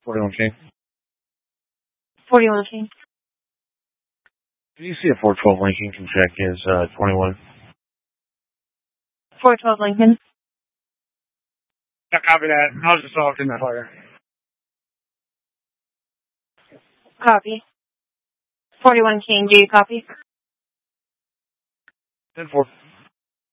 41 King. 41 King. Can you see a 412 Lincoln can check is 21? 412 Lincoln. Yeah, copy that. I was just off in that fire. Copy. 41 King, do you copy? 10-4.